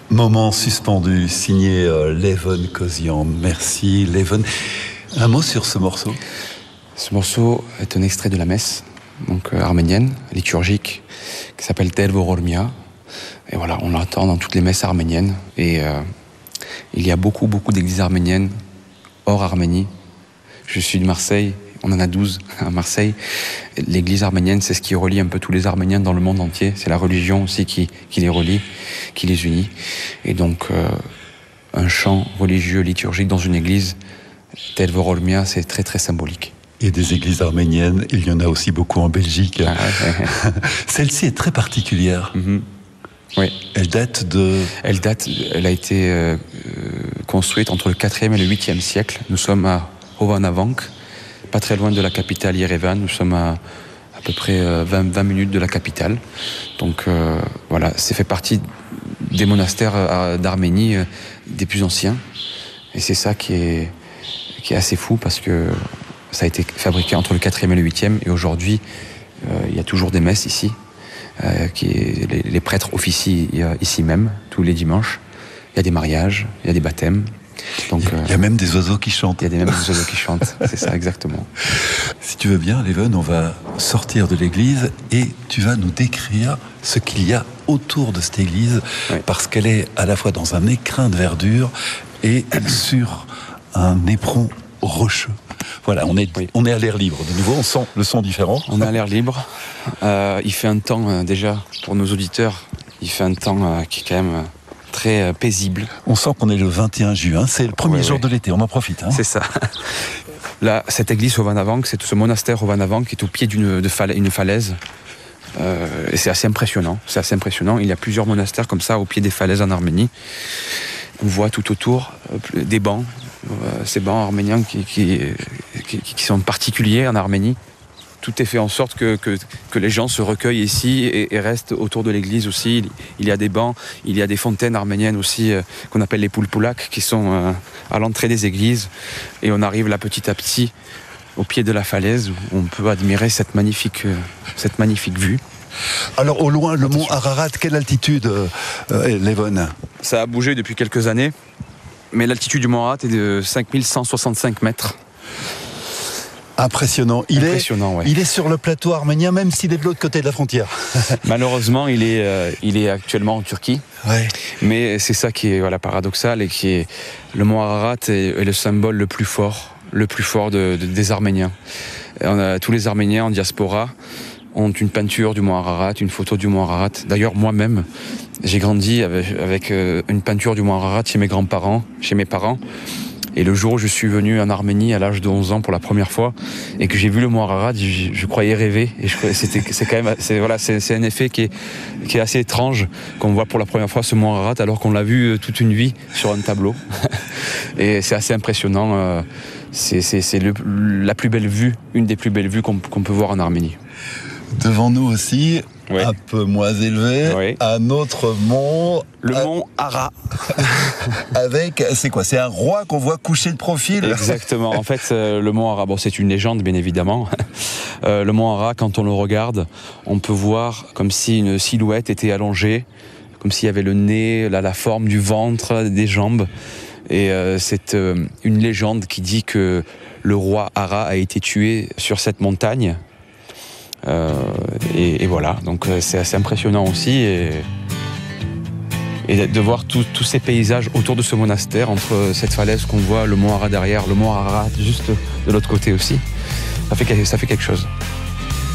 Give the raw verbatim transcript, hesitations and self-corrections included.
Moment suspendu, signé euh, Leven Kozian. Merci Leven. Un mot sur ce morceau? Ce morceau est un extrait de la messe, donc euh, arménienne, liturgique, qui s'appelle Tel Vorolmia. Et voilà, on l'entend dans toutes les messes arméniennes. Et euh, il y a beaucoup, beaucoup d'églises arméniennes hors Arménie. Je suis de Marseille, on en a douze à Marseille. L'église arménienne, c'est ce qui relie un peu tous les Arméniens dans le monde entier. C'est la religion aussi qui, qui les relie, qui les unit. Et donc, euh, un chant religieux, liturgique dans une église, Tel Vorolmia, c'est très, très symbolique. Et des églises arméniennes, il y en a aussi beaucoup en Belgique. Ah, ouais. Celle-ci est très particulière. Mm-hmm. Oui. Elle date de... Elle date, elle a été euh, construite entre le quatrième et le huitième siècle. Nous sommes à Hovanavank, pas très loin de la capitale Yerevan. Nous sommes à à peu près vingt, vingt minutes de la capitale. Donc euh, voilà, c'est fait partie des monastères d'Arménie, euh, des plus anciens. Et c'est ça qui est, qui est assez fou parce que ça a été fabriqué entre le quatrième et le huitième. Et aujourd'hui, euh, il y a toujours des messes ici. Euh, qui est, les, les prêtres officient ici même, tous les dimanches. Il y a des mariages, il y a des baptêmes. Donc, il y a euh, même des oiseaux qui chantent. Il y a des, même des oiseaux qui chantent, c'est ça exactement. Si tu veux bien, Leven, on va sortir de l'église et tu vas nous décrire ce qu'il y a autour de cette église, oui. Parce qu'elle est à la fois dans un écrin de verdure et sur un éperon rocheux. Voilà, on est, oui. on est à l'air libre. De nouveau, on sent le son différent. On est à l'air libre. Euh, il fait un temps, euh, déjà, pour nos auditeurs, il fait un temps euh, qui est quand même... Euh, très euh, paisible. On sent qu'on est le vingt et un juin, c'est le premier ouais, jour ouais. de l'été, on en profite. Hein. C'est ça. Là, cette église Hovanavank, c'est ce monastère Hovanavank qui est au pied d'une fala- une falaise. Euh, et c'est assez impressionnant. C'est assez impressionnant. Il y a plusieurs monastères comme ça au pied des falaises en Arménie. On voit tout autour euh, des bancs, euh, ces bancs arméniens qui, qui, qui, qui sont particuliers en Arménie. Tout est fait en sorte que, que, que les gens se recueillent ici et, et restent autour de l'église aussi. Il y a des bancs, il y a des fontaines arméniennes aussi euh, qu'on appelle les poulpoulaks qui sont euh, à l'entrée des églises. Et on arrive là petit à petit au pied de la falaise où on peut admirer cette magnifique, euh, cette magnifique vue. Alors au loin, le mont Ararat, quelle altitude, euh, euh, Leven? Ça a bougé depuis quelques années, mais l'altitude du mont Ararat est de cinq mille cent soixante-cinq mètres. Impressionnant. Il, Impressionnant, est, ouais. il est sur le plateau arménien, même s'il est de l'autre côté de la frontière. Malheureusement, il est, euh, il est actuellement en Turquie. Ouais. Mais c'est ça qui est voilà, paradoxal et qui est le mont Ararat est, est le symbole le plus fort, le plus fort de, de, des Arméniens. Et on a, tous les Arméniens en diaspora ont une peinture du mont Ararat, une photo du mont Ararat. D'ailleurs, moi-même, j'ai grandi avec, avec euh, une peinture du mont Ararat chez mes grands-parents, chez mes parents. Et le jour où je suis venu en Arménie à l'âge de onze ans pour la première fois et que j'ai vu le mont Ararat, je, je croyais rêver. Et je, c'était, c'est quand même, c'est, voilà, c'est, c'est un effet qui est, qui est assez étrange qu'on voit pour la première fois ce mont Ararat alors qu'on l'a vu toute une vie sur un tableau. Et c'est assez impressionnant. C'est, c'est, c'est le, la plus belle vue, une des plus belles vues qu'on, qu'on peut voir en Arménie. Devant nous aussi, oui. Un peu moins élevé, oui. Un autre mont... Le à... mont Ara. Avec, c'est quoi? C'est un roi qu'on voit couché de profil? Exactement. En fait, euh, le mont Ara, bon, c'est une légende, bien évidemment. Euh, le mont Ara, quand on le regarde, on peut voir comme si une silhouette était allongée, comme s'il y avait le nez, là, la forme du ventre, des jambes. Et euh, c'est euh, une légende qui dit que le roi Ara a été tué sur cette montagne. Euh, et, et voilà, donc euh, c'est assez impressionnant aussi et, et de voir tous ces paysages autour de ce monastère, entre cette falaise qu'on voit, le mont Ararat derrière, le mont Ararat juste de l'autre côté aussi, ça fait, ça fait quelque chose.